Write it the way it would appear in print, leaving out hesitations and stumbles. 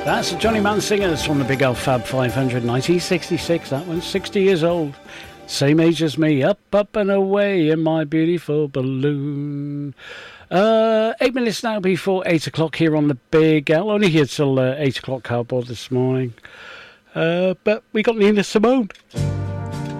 That's the Johnny Mann Singers from the Big Old Fab 500, 1966. That one's 60 years old. Same age as me. Up, up and away in my beautiful balloon. 8 minutes now before 8 o'clock here on the Big L. Only here till 8 o'clock cardboard this morning. But we got Nina Simone.